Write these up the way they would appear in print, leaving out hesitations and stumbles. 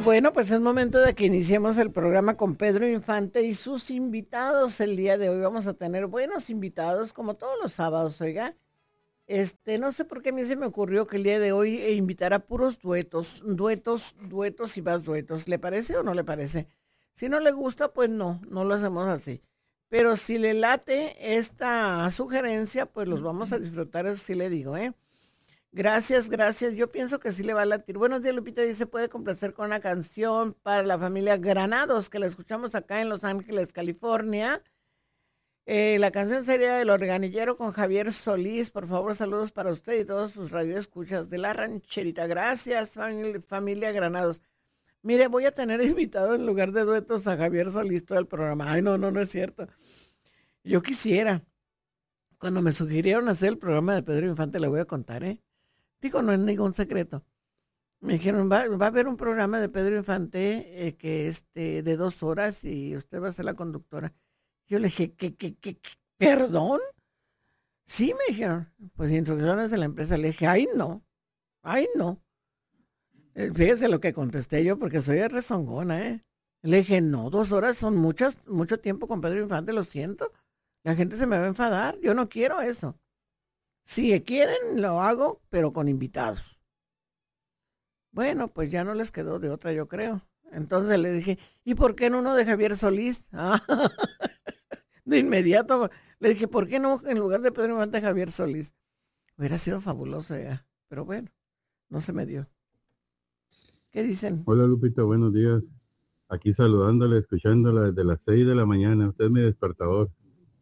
Bueno, pues es momento de que iniciemos el programa con Pedro Infante y sus invitados. El día de hoy vamos a tener buenos invitados, como todos los sábados, oiga. No sé por qué a mí se me ocurrió que el día de hoy invitar a puros duetos y más duetos. ¿Le parece o no le parece? Si no le gusta, pues no lo hacemos así. Pero si le late esta sugerencia, pues los vamos a disfrutar, eso sí le digo, ¿eh? Gracias, gracias. Yo pienso que sí le va a latir. Buenos días, Lupita. Dice, puede complacer con una canción para la familia Granados, que la escuchamos acá en Los Ángeles, California. La canción sería El Organillero con Javier Solís. Por favor, saludos para usted y todos sus radioescuchas de la rancherita. Gracias, familia Granados. Mire, voy a tener invitado en lugar de duetos a Javier Solís todo el programa. Ay, no es cierto. Yo quisiera. Cuando me sugirieron hacer el programa de Pedro Infante, le voy a contar, ¿eh? Digo, no es ningún secreto. Me dijeron, va a haber un programa de Pedro Infante que de 2 horas y usted va a ser la conductora. Yo le dije, ¿qué? ¿Perdón? Sí, me dijeron. Pues instrucciones de la empresa. Le dije, ay, no. Fíjese lo que contesté yo porque soy rezongona, ¿eh? Le dije, no, 2 horas son mucho tiempo con Pedro Infante, lo siento. La gente se me va a enfadar. Yo no quiero eso. Si quieren, lo hago, pero con invitados. Bueno, pues ya no les quedó de otra, yo creo. Entonces le dije, ¿y por qué no uno de Javier Solís? Ah, de inmediato le dije, ¿por qué no en lugar de Pedro Infante Javier Solís? Hubiera sido fabuloso ya, pero bueno, no se me dio. ¿Qué dicen? Hola Lupita, buenos días. Aquí saludándola, escuchándola desde las 6 de la mañana. Usted es mi despertador.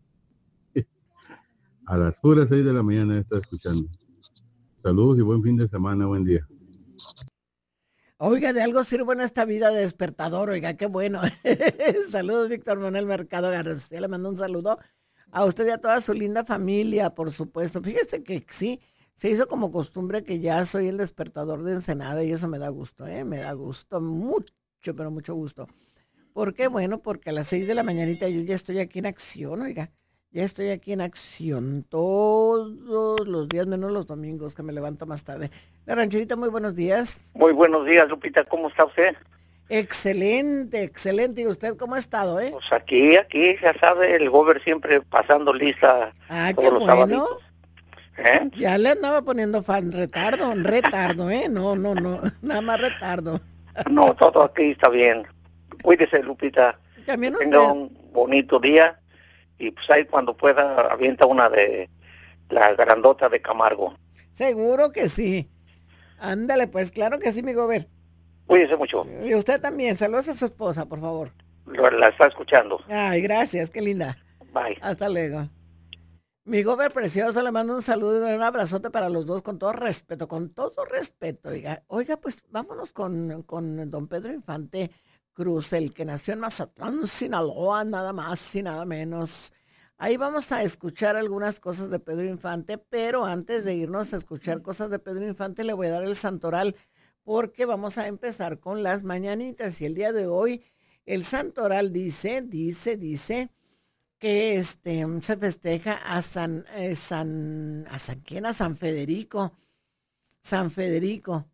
A las puras 6 de la mañana está escuchando. Saludos y buen fin de semana, buen día. Oiga, de algo sirvo en esta vida de despertador, oiga, qué bueno. Saludos, Víctor Manuel Mercado García, le mando un saludo a usted y a toda su linda familia, por supuesto. Fíjese que sí, se hizo como costumbre que ya soy el despertador de Ensenada y eso me da gusto, ¿eh? Me da gusto, mucho, pero mucho gusto. ¿Por qué? Bueno, porque a las 6 de la mañanita yo ya estoy aquí en acción, oiga. Ya estoy aquí en acción todos los días, menos los domingos, que me levanto más tarde. La rancherita, muy buenos días. Muy buenos días, Lupita, ¿cómo está usted? Excelente, excelente. ¿Y usted cómo ha estado, eh? Pues aquí, ya sabe, el gober siempre pasando lista Ah, qué todos los bueno. sabaditos. ¿Eh? Ya le andaba poniendo retardo, ¿eh? No, nada más retardo. No, todo aquí está bien. Cuídese, Lupita. También Que tenga usted. un bonito día y pues ahí cuando pueda avienta una de la grandota de Camargo. Seguro que sí. Ándale, pues, claro que sí, mi gober. Cuídese mucho. Y usted también. Saludos a su esposa, por favor. La está escuchando. Ay, gracias, qué linda. Bye. Hasta luego. Mi gober precioso, le mando un saludo y un abrazote para los dos con todo respeto, oiga. Oiga, pues vámonos con don Pedro Infante Cruz, el que nació en Mazatlán, Sinaloa, nada más y nada menos. Ahí vamos a escuchar algunas cosas de Pedro Infante, pero antes de irnos a escuchar cosas de Pedro Infante, le voy a dar el santoral, porque vamos a empezar con las mañanitas. Y el día de hoy, el santoral dice que se festeja a ¿quién? A San Federico,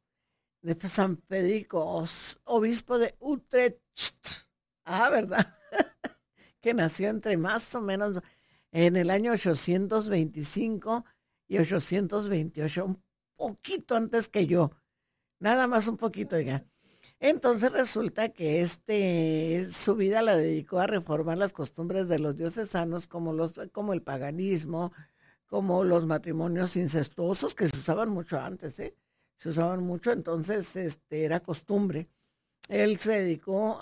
obispo de Utrecht. Ah, ¿verdad? Que nació entre más o menos en el año 825 y 828, un poquito antes que yo, nada más un poquito, oiga. Entonces resulta que su vida la dedicó a reformar las costumbres de los diocesanos, como el paganismo, como los matrimonios incestuosos, que se usaban mucho antes, ¿eh? Se usaban mucho, entonces era costumbre. Él se dedicó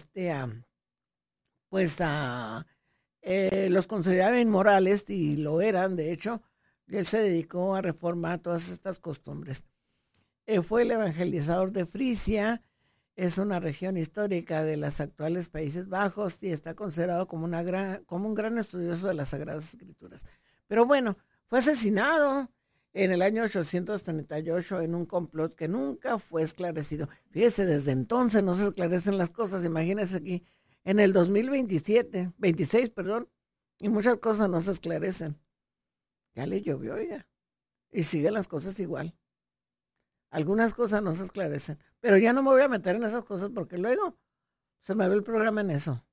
los consideraban inmorales y lo eran, de hecho, y él se dedicó a reformar todas estas costumbres. Fue el evangelizador de Frisia. Es una región histórica de los actuales Países Bajos y está considerado como un gran estudioso de las Sagradas Escrituras. Pero bueno, fue asesinado en el año 838 en un complot que nunca fue esclarecido. Fíjese, desde entonces no se esclarecen las cosas. Imagínese aquí, en el 26, perdón, y muchas cosas no se esclarecen. Ya le llovió ya. Y siguen las cosas igual. Algunas cosas no se esclarecen. Pero ya no me voy a meter en esas cosas porque luego se me ve el programa en eso.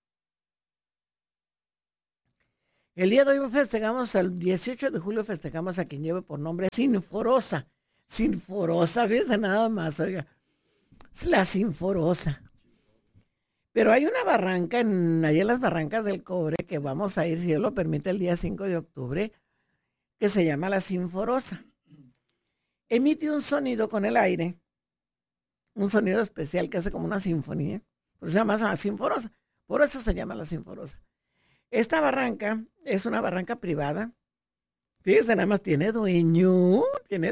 El día de hoy festejamos, el 18 de julio festejamos a quien lleve por nombre Sinforosa. Sinforosa, fíjense nada más, oiga. Es la Sinforosa. Pero hay una barranca, allá en las Barrancas del Cobre, que vamos a ir, si Dios lo permite, el día 5 de octubre, que se llama la Sinforosa. Emite un sonido con el aire, un sonido especial que hace como una sinfonía, por eso se llama la Sinforosa, por eso se llama la Sinforosa. Esta barranca es una barranca privada, fíjense, nada más tiene dueño.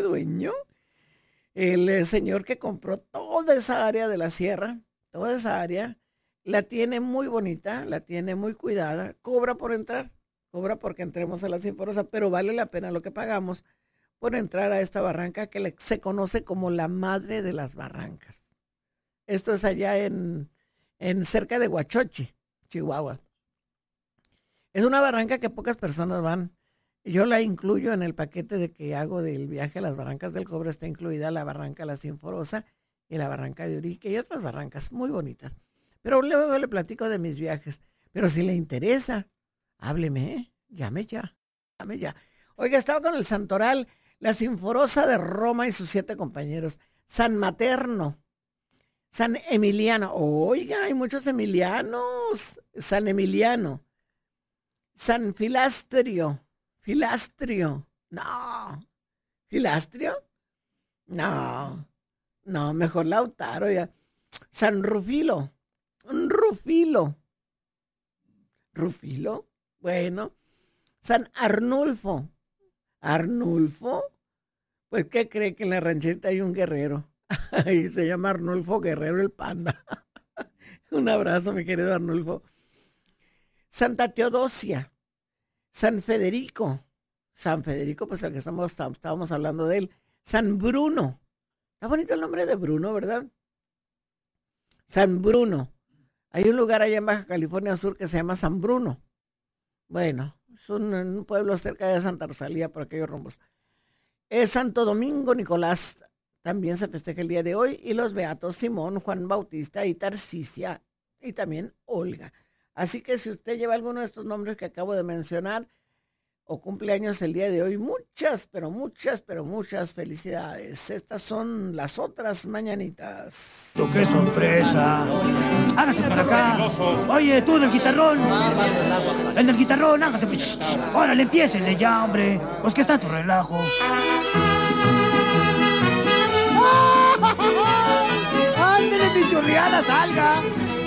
El señor que compró toda esa área de la sierra, toda esa área, la tiene muy bonita, la tiene muy cuidada, cobra por entrar, cobra porque entremos a la Sinforosa, pero vale la pena lo que pagamos por entrar a esta barranca que se conoce como la madre de las barrancas. Esto es allá en cerca de Huachochi, Chihuahua. Es una barranca que pocas personas van. Yo la incluyo en el paquete de que hago del viaje a las Barrancas del Cobre. Está incluida la barranca La Sinforosa y la barranca de Urique y otras barrancas muy bonitas. Pero luego le platico de mis viajes. Pero si le interesa, hábleme, ¿eh? Llame ya. Oiga, estaba con el santoral, la Sinforosa de Roma y sus 7 compañeros. San Materno, San Emiliano. Oiga, hay muchos Emilianos. San Emiliano. San Filastrio. No. ¿Filastrio? No, mejor Lautaro ya. San Rufilo. Rufilo. Bueno. San Arnulfo. Pues, ¿qué cree? Que en la rancherita hay un guerrero. Y se llama Arnulfo Guerrero el Panda. Un abrazo, mi querido Arnulfo. Santa Teodosia. San Federico, pues el que estábamos hablando de él. San Bruno. Está bonito el nombre de Bruno, ¿verdad? San Bruno. Hay un lugar allá en Baja California Sur que se llama San Bruno. Bueno, es un pueblo cerca de Santa Rosalía, por aquellos rumbos. Es Santo Domingo Nicolás. También se festeja el día de hoy. Y los beatos Simón, Juan Bautista y Tarcisia. Y también Olga. Así que si usted lleva alguno de estos nombres que acabo de mencionar o cumpleaños el día de hoy, muchas felicidades. Estas son las otras mañanitas. ¡Qué sorpresa! Hágase para acá. Oye, tú del guitarrón. El del guitarrón, hágase. Órale, empiécenle ya, hombre. Pues que está tu relajo. ¡Ándele, pichurriada, salga!